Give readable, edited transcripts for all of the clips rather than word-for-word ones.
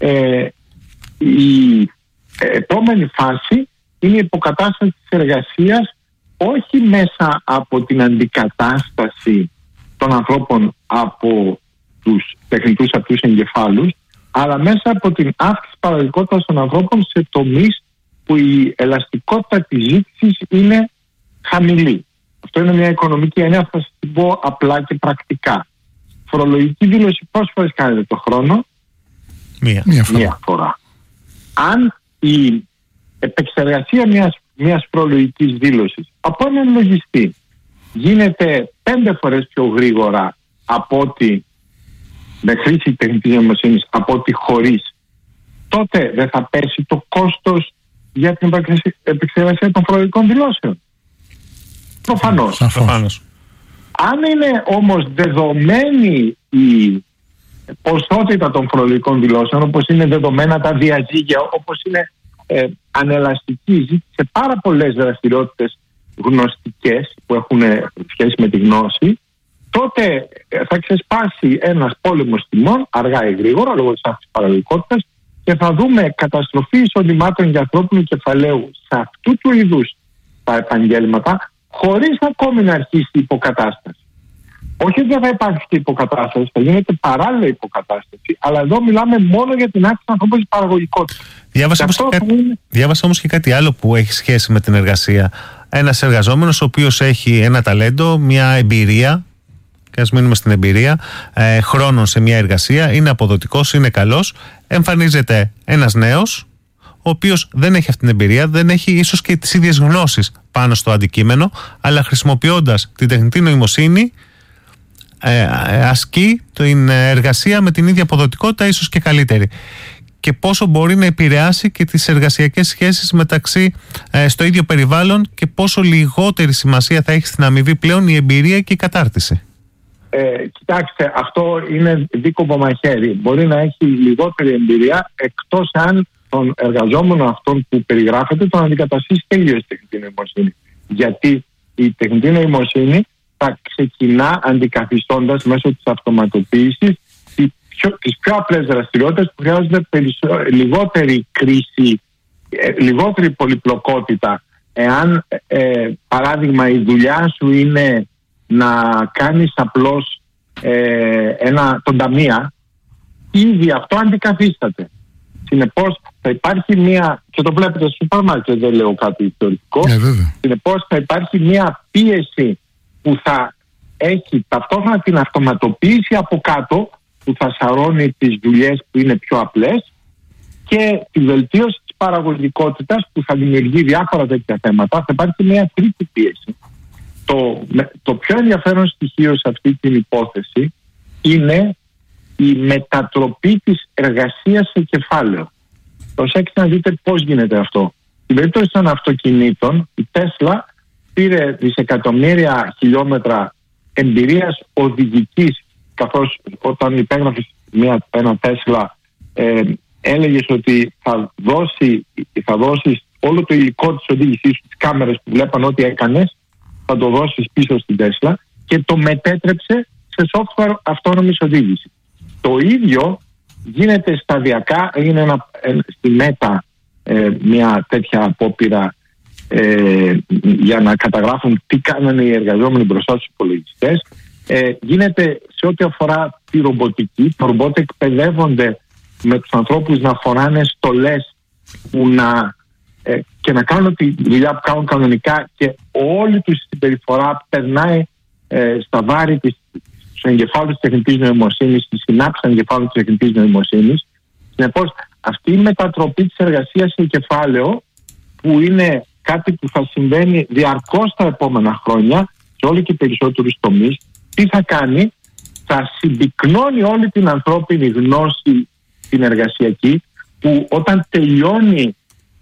Η επόμενη φάση είναι η υποκατάσταση της εργασίας, όχι μέσα από την αντικατάσταση των ανθρώπων από τους τεχνητούς αυτούς εγκεφάλους, αλλά μέσα από την αύξηση παραγωγικότητας των ανθρώπων σε τομείς που η ελαστικότητα της ζήτησης είναι χαμηλή. Αυτό είναι μια οικονομική έννοια, θα σας την πω απλά και πρακτικά. Φορολογική δήλωση πόσες φορές κάνετε το χρόνο? Μία φορά. Αν η επεξεργασία μιας φορολογικής δήλωσης από έναν λογιστή γίνεται 5 φορές πιο γρήγορα από ότι με χρήση τεχνητής νοημοσύνης από ότι χωρίς, τότε δεν θα πέσει το κόστος για την επεξεργασία των φορολογικών δηλώσεων? Προφανώς. Αν είναι όμως δεδομένη η ποσότητα των φορολογικών δηλώσεων, όπως είναι δεδομένα τα διαζύγια, όπως είναι ανελαστική ζήτηση σε πάρα πολλές δραστηριότητες γνωστικές που έχουν σχέση με τη γνώση, τότε θα ξεσπάσει ένας πόλεμος τιμών, αργά ή γρήγορα, λόγω της αύξησης παραγωγικότητας, και θα δούμε καταστροφή εισοδημάτων για ανθρώπινου κεφαλαίου σε αυτού του είδους τα επαγγέλματα, χωρίς ακόμη να αρχίσει η υποκατάσταση. Όχι ότι δεν θα υπάρξει και υποκατάσταση, θα γίνεται παράλληλα υποκατάσταση, αλλά εδώ μιλάμε μόνο για την αύξηση ανθρώπινης παραγωγικότητας. Διάβασα όμως και κάτι άλλο που έχει σχέση με την εργασία. Ένας εργαζόμενος ο οποίος έχει ένα ταλέντο, μια εμπειρία, και ας μείνουμε στην εμπειρία, χρόνων σε μια εργασία, είναι αποδοτικός, είναι καλός, εμφανίζεται ένας νέος, ο οποίος δεν έχει αυτή την εμπειρία, δεν έχει ίσως και τις ίδιες γνώσεις πάνω στο αντικείμενο, αλλά χρησιμοποιώντας την τεχνητή νοημοσύνη ασκεί την εργασία με την ίδια αποδοτικότητα, ίσως και καλύτερη. Και πόσο μπορεί να επηρεάσει και τις εργασιακές σχέσεις μεταξύ στο ίδιο περιβάλλον, και πόσο λιγότερη σημασία θα έχει στην αμοιβή πλέον η εμπειρία και η κατάρτιση. Κοιτάξτε, αυτό είναι δίκοπο μαχαίρι. Μπορεί να έχει λιγότερη εμπειρία, εκτός αν τον εργαζόμενο αυτόν που περιγράφεται τον αντικαταστήσει τελείως η τεχνητή νοημοσύνη. Γιατί η τεχνητή νοημοσύνη θα ξεκινά αντικαθιστώντας μέσω της αυτοματοποίησης τις πιο απλές δραστηριότητες που χρειάζονται λιγότερη κρίση, λιγότερη πολυπλοκότητα. Εάν παράδειγμα η δουλειά σου είναι να κάνεις απλώς τον ταμεία, ήδη αυτό αντικαθίσταται. Συνεπώς θα υπάρχει και το βλέπετε στο σούπερ μάρκετ, δεν λέω κάτι θεωρητικό. Συνεπώς θα υπάρχει μια πίεση που θα έχει ταυτόχρονα την αυτοματοποίηση από κάτω, που θα σαρώνει τις δουλειές που είναι πιο απλές, και τη βελτίωση της παραγωγικότητας που θα δημιουργεί διάφορα τέτοια θέματα. Θα υπάρχει μια τρίτη πίεση. Το πιο ενδιαφέρον στοιχείο σε αυτή την υπόθεση είναι η μετατροπή της εργασίας σε κεφάλαιο. Προσέξτε να δείτε πώς γίνεται αυτό. Στην περίπτωση των αυτοκινήτων, η Τέσλα πήρε δισεκατομμύρια χιλιόμετρα εμπειρίας οδηγικής, καθώς όταν υπέγραφες ένα Τέσλα έλεγες ότι θα δώσεις όλο το υλικό της οδήγησής σου, τις κάμερες που βλέπαν ό,τι έκανες, θα το δώσεις πίσω στην Τέσλα, και το μετέτρεψε σε software αυτόνομης οδήγησης. Το ίδιο γίνεται σταδιακά. Έγινε στη Μέτα μια τέτοια απόπειρα για να καταγράφουν τι κάνανε οι εργαζόμενοι μπροστά στους υπολογιστές. Γίνεται σε ό,τι αφορά τη ρομποτική. Τα ρομπότ εκπαιδεύονται με τους ανθρώπους να φοράνε στολές και να κάνουν τη δουλειά που κάνουν κανονικά, και όλη τους η συμπεριφορά περνάει στα βάρη του εγκεφάλου της τεχνητής νοημοσύνης, στη συνάψη του εγκεφάλου της τεχνητής νοημοσύνης. Συνεπώς, αυτή η μετατροπή της εργασίας σε κεφάλαιο, που είναι κάτι που θα συμβαίνει διαρκώς τα επόμενα χρόνια σε όλο και περισσότερους τομείς, τι θα κάνει? Θα συμπυκνώνει όλη την ανθρώπινη γνώση την εργασιακή, που όταν τελειώνει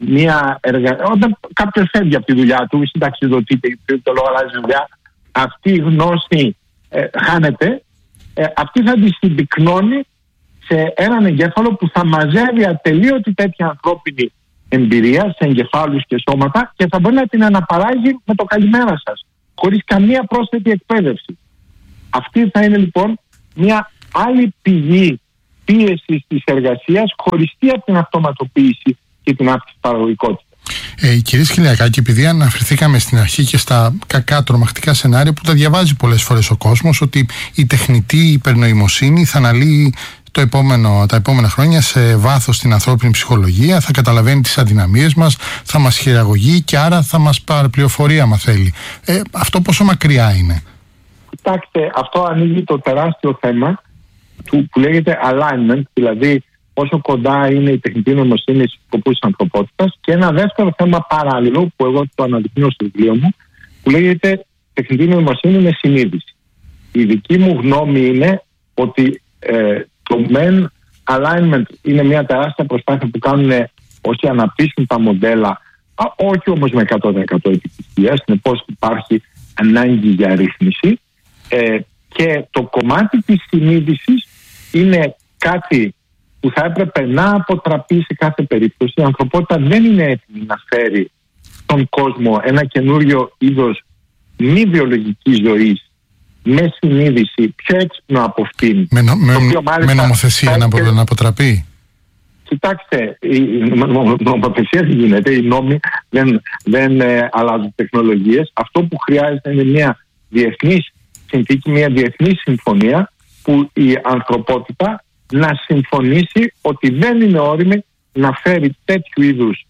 όταν κάποιος φεύγει από τη δουλειά του, συνταξιδοτείται, το λόγο αλλάζει δουλειά, αυτή η γνώση χάνεται. Αυτή θα τη συμπυκνώνει σε έναν εγκέφαλο που θα μαζεύει ατελείωτη τέτοια ανθρώπινη εμπειρία σε εγκεφάλους και σώματα, και θα μπορεί να την αναπαράγει με το καλημέρα σας, χωρίς καμία πρόσθετη εκπαίδευση. Αυτή θα είναι λοιπόν μια άλλη πηγή πίεσης της εργασίας χωριστή από την αυτοματοποίηση και την αύξηση παραγωγικότητας. Κύριε Σκυλιακάκη, επειδή αναφερθήκαμε στην αρχή και στα κακά τρομακτικά σενάρια που τα διαβάζει πολλές φορές ο κόσμος, ότι η τεχνητή υπερνοημοσύνη θα αναλύει τα επόμενα χρόνια σε βάθος την ανθρώπινη ψυχολογία, θα καταλαβαίνει τις αδυναμίες μας, θα μας χειραγωγεί και άρα θα μας πάρει πληροφορία άμα θέλει. Αυτό πόσο μακριά είναι? Κοιτάξτε, αυτό ανοίγει το τεράστιο θέμα που λέγεται alignment, δηλαδή πόσο κοντά είναι η τεχνητή νοημοσύνη στους σκοπούς της ανθρωπότητας, και ένα δεύτερο θέμα παράλληλο που εγώ το αναδεικνύω στο βιβλίο μου, που λέγεται τεχνητή νοημοσύνη με συνείδηση. Η δική μου γνώμη είναι ότι το men alignment είναι μια τεράστια προσπάθεια που κάνουν όσοι αναπτύσσουν τα μοντέλα, όχι όμως με 100% επιτυχία, συνεπώς υπάρχει ανάγκη για ρύθμιση, και το κομμάτι της συνείδησης είναι κάτι που θα έπρεπε να αποτραπεί σε κάθε περίπτωση. Η ανθρωπότητα δεν είναι έτοιμη να φέρει στον κόσμο ένα καινούριο είδος μη βιολογικής ζωής με συνείδηση πιο έξυπνο από αυτήν. Με νομοθεσία να αποτραπεί. Κοιτάξτε, η νομοθεσία δεν γίνεται, οι νόμοι δεν αλλάζουν τεχνολογίες. Αυτό που χρειάζεται είναι μια διεθνής συνθήκη, μια διεθνής συμφωνία που η ανθρωπότητα να συμφωνήσει ότι δεν είναι όριμη να φέρει τέτοιου είδους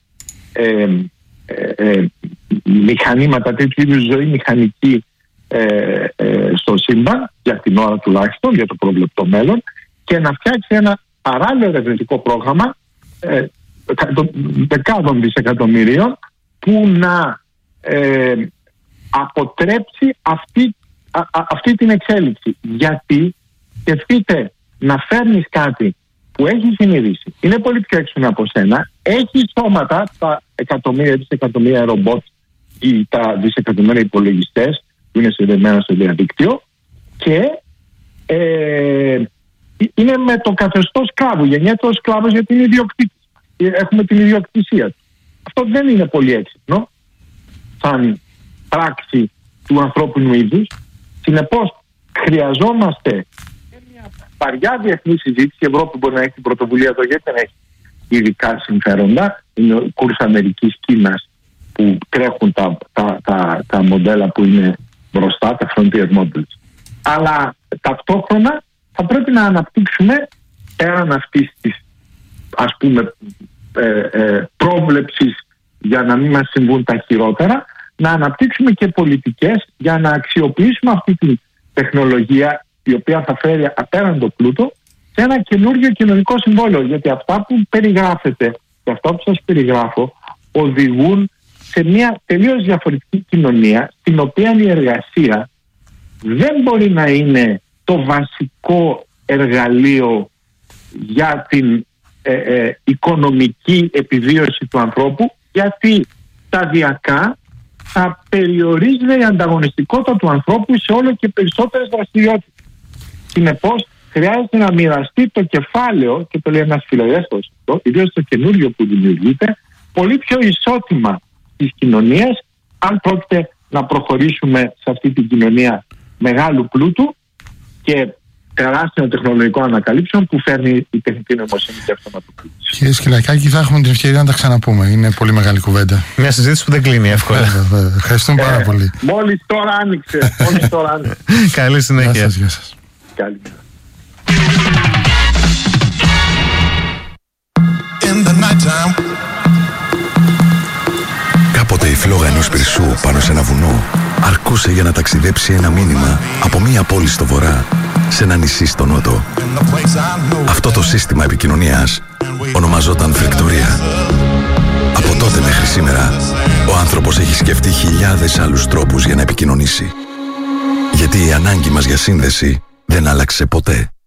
μηχανήματα, τέτοιου είδους ζωή μηχανική στο σύμπαν, για την ώρα τουλάχιστον, για το προβλεπτό μέλλον, και να φτιάξει ένα παράλληλο ερευνητικό πρόγραμμα δεκάδων δισεκατομμυρίων που να αποτρέψει αυτή την εξέλιξη. Γιατί σκεφτείτε να φέρνεις κάτι που έχει συνείδηση, είναι πολύ πιο έξυπνο από σένα, έχει σώματα, τα δισεκατομμύρια ρομπότ ή τα δισεκατομμύρια υπολογιστές που είναι συνδεμένα στο διαδίκτυο, και είναι με το καθεστώς σκλάβου. Γεννιέται ο σκλάβος γιατί είναι ιδιοκτήτης. Έχουμε την ιδιοκτησία του. Αυτό δεν είναι πολύ έξυπνο σαν πράξη του ανθρώπινου είδους. Συνεπώς χρειαζόμαστε μια βαριά διεθνή συζήτηση. Η Ευρώπη μπορεί να έχει την πρωτοβουλία εδώ, γιατί δεν έχει ειδικά συμφέροντα. Είναι ο κούρς Αμερικής, Κίνας που τρέχουν τα μοντέλα που είναι μπροστά, τα frontier models. Αλλά ταυτόχρονα θα πρέπει να αναπτύξουμε, πέραν αυτής της ας πούμε πρόβλεψης για να μην μας συμβούν τα χειρότερα, να αναπτύξουμε και πολιτικές για να αξιοποιήσουμε αυτή τη τεχνολογία, η οποία θα φέρει απέραντο πλούτο, σε ένα καινούργιο κοινωνικό συμβόλαιο. Γιατί αυτά που περιγράφετε και αυτά που σας περιγράφω οδηγούν σε μια τελείως διαφορετική κοινωνία, στην οποία η εργασία δεν μπορεί να είναι το βασικό εργαλείο για την οικονομική επιβίωση του ανθρώπου, γιατί σταδιακά θα περιορίζεται η ανταγωνιστικότητα του ανθρώπου σε όλο και περισσότερες δραστηριότητες. Συνεπώς χρειάζεται να μοιραστεί το κεφάλαιο, και το λέει ένας φιλελεύθερος αυτό, ιδίως το καινούριο που δημιουργείται, πολύ πιο ισότιμα της κοινωνίας, αν πρόκειται να προχωρήσουμε σε αυτή την κοινωνία μεγάλου πλούτου και τεράστιων τεχνολογικών ανακαλύψεων που φέρνει η τεχνητή νοημοσύνη και αυτοματοποίηση. Κύριε Σκυλιακάκη, θα έχουμε την ευκαιρία να τα ξαναπούμε. Είναι πολύ μεγάλη κουβέντα. Μια συζήτηση που δεν κλείνει εύκολα. Ευχαριστούμε πάρα πολύ. Μόλις τώρα άνοιξε. Καλή συνέχεια. Γεια σας. Καλή. Κάποτε η φλόγα ενός πυρσού πάνω σε ένα βουνό αρκούσε για να ταξιδέψει ένα μήνυμα από μία πόλη στο βορρά σε ένα νησί στο νότο. Αυτό το σύστημα επικοινωνίας ονομαζόταν φρεκτορία. Από τότε μέχρι σήμερα, ο άνθρωπος έχει σκεφτεί χιλιάδες άλλους τρόπους για να επικοινωνήσει. Γιατί η ανάγκη μας για σύνδεση δεν άλλαξε ποτέ.